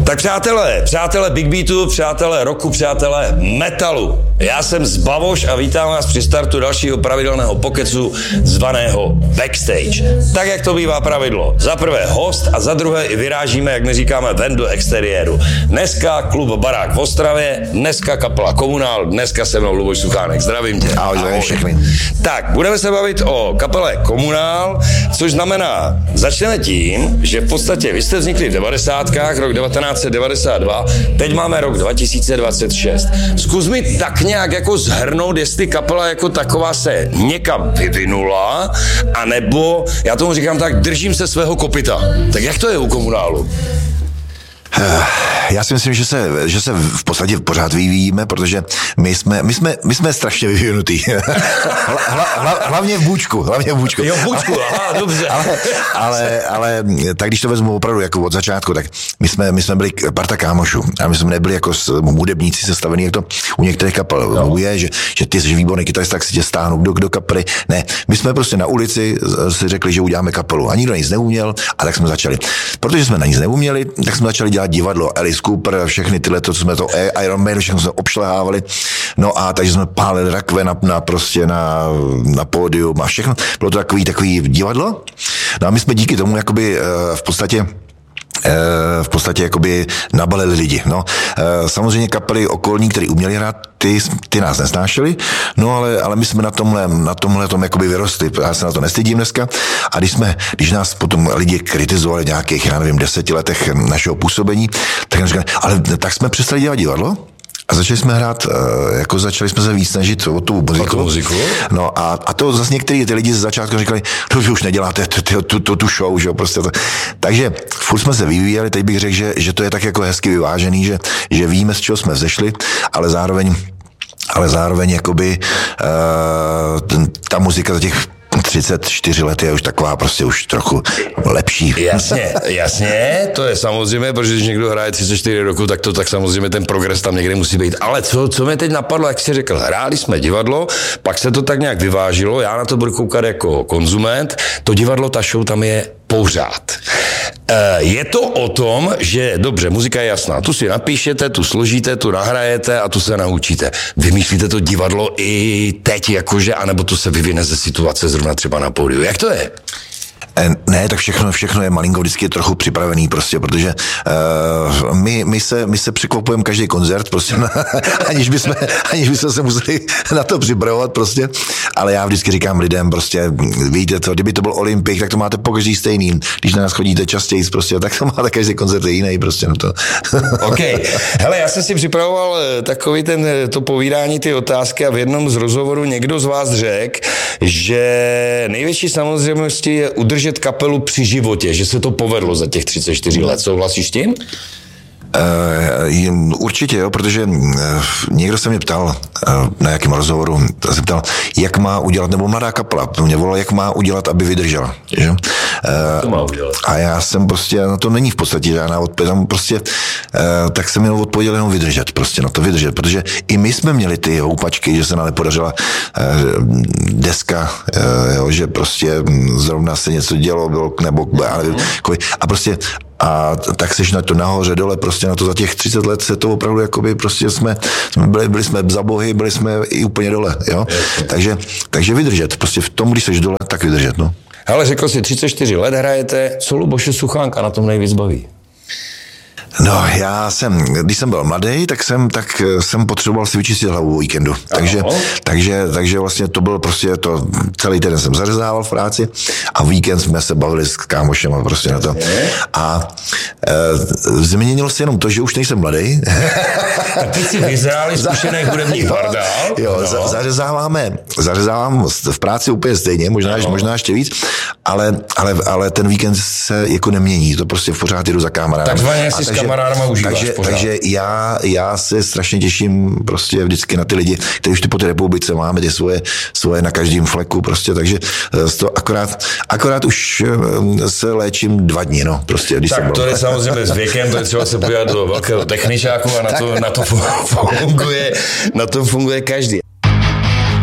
Tak přátelé Big Beatu, přátelé rocku, přátelé metalu. Já jsem z Bavoš a vítám vás při startu dalšího pravidelného pokecu zvaného Backstage. Tak, jak to bývá pravidlo. Za prvé host a za druhé i vyrážíme, jak my říkáme, ven do exteriéru. Dneska klub Barák v Ostravě, dneska kapela Komunál, dneska se mnou Luboš Suchánek. Zdravím tě. Ahoj všechny. Tak, budeme se bavit o kapele Komunál, což znamená, začneme tím, že v podstatě vy jste vznikli v 90kách, rok 1992, teď máme rok 2026. Zkus mi tak nějak jako zhrnout, jestli kapela jako taková se někam vyvinula, anebo, já tomu říkám tak, držím se svého kopyta. Tak jak to je u Komunálu? Já si myslím, že se v podstatě pořád vyvíjíme, protože my jsme strašně vyvinutý. Hlavně v Bůčku. Jo, v Bůčku, aha, dobře. ale tak když to vezmu opravdu jako od začátku, tak my jsme byli parta kámošů a my jsme nebyli jako hudebníci sestavený, jak to u některých kapel je, že ty jsi výborný kytarista, tak si tě stáhnou do kapely. Ne, my jsme prostě na ulici si řekli, že uděláme kapelu a nikdo nic neuměl a tak jsme začali. Protože jsme na nic neuměli, tak jsme začali dělat divadlo, Alice Cooper, všechny tyhle, to, co jsme to Iron Man, všechno jsme obšlehávali. No a takže jsme pálili rakve na pódium a všechno. Bylo to takový divadlo. No a my jsme díky tomu jakoby v podstatě jakoby nabalili lidi. No, samozřejmě kapely okolní, které uměli hrát, ty nás nesnášeli, no ale my jsme na tomhle tom jakoby vyrostli. Já se na to nestydím dneska. A když nás potom lidi kritizovali v nějakých, já nevím, 10 letech našeho působení, tak nám říkali, ale tak jsme přestali dělat divadlo? A začali jsme hrát, začali jsme se víc snažit o tu muziku. No a to zase některý ty lidi ze začátku říkali, to už neděláte tu show, že jo, prostě to. Takže furt jsme se vyvíjeli, teď bych řekl, že to je tak jako hezky vyvážený, že víme, z čeho jsme vzešli, ale zároveň jakoby ta muzika za těch 34 let je už taková prostě už trochu lepší. Jasně, to je samozřejmě, protože když někdo hraje 34 roku, tak to tak samozřejmě ten progres tam někde musí být. Ale co mě teď napadlo, jak jsi řekl, hráli jsme divadlo, pak se to tak nějak vyvážilo, já na to budu koukat jako konzument, to divadlo, ta show tam je pořád. Je to o tom, že dobře, muzika je jasná, tu si napíšete, tu složíte, tu nahrajete a tu se naučíte. Vymýšlíte to divadlo i teď, jakože, anebo to se vyvine ze situace zrovna třeba na pódiu. Jak to je? Ne, tak všechno je malinko vždycky trochu připravený prostě, protože my se překvapujeme každý koncert prostě, aniž bychom se museli na to připravovat prostě, ale já vždycky říkám lidem prostě, víte to, kdyby to byl Olympik, tak to máte po každý stejný, když na nás chodíte častěji prostě, tak to máte každý koncert jiný prostě, no to. OK, hele, já jsem si připravoval takový to povídání, ty otázky a v jednom z rozhovorů někdo z vás řekl, že největší samozřejmostí je udržet kapelu při životě, že se to povedlo za těch 34 let. Souhlasíš s tím? Určitě, jo, protože někdo se mě ptal na jakém rozhovoru, se ptal, jak má udělat, nebo mladá kapela, mě volal, jak má udělat, aby vydržela. Že? To má udělat. A já jsem prostě, no to není v podstatě žádná odpověď, tam prostě, tak jsem měl odpověděl jenom vydržet, prostě, no to vydržet, protože i my jsme měli ty houpačky, že se nám nepodařila deska, jo, že prostě zrovna se něco dělo, bylo, nebo já nevím, a prostě a tak seš na to nahoře, dole, prostě na to za těch 30 let se to opravdu jakoby prostě jsme byli jsme za bohy, byli jsme i úplně dole, jo. Takže vydržet, prostě v tom, když seš dole, tak vydržet, no. Hele, řekl jsi, 34 let hrajete, co Luboše Suchánka na tom nejvíc baví? No, když jsem byl mladý, tak jsem potřeboval si vyčistit hlavu o víkendu. Takže vlastně to bylo prostě to, celý týden jsem zařezával v práci a víkend jsme se bavili s kámošem prostě na to. A změnilo se jenom to, že už nejsem mladý. Tak ty si vyzrálý zkušený hudební bardál. Jo, zařezávám v práci úplně stejně, možná ještě víc, ale ten víkend se jako nemění, to prostě pořád jdu za kamarádem. Takzvaně si s kamarádama užíváš pořád. Takže já se strašně těším prostě vždycky na ty lidi, kteří už po té republice máme ty svoje na každém fleku prostě, takže to akorát už se léčím 2 dny, no, prostě. Když tak to je samozřejmě s věkem, to je třeba se podívat do velkého techničáku a na to funguje každý.